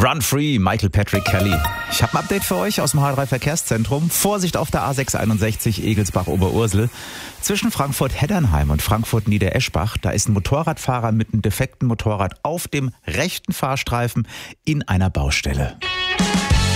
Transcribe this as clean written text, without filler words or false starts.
Run Free, Michael Patrick Kelly. Ich habe ein Update für euch aus dem H3 Verkehrszentrum. Vorsicht auf der A661 Egelsbach-Oberursel. Zwischen Frankfurt-Heddernheim und Frankfurt-Niedereschbach, da ist ein Motorradfahrer mit einem defekten Motorrad auf dem rechten Fahrstreifen in einer Baustelle.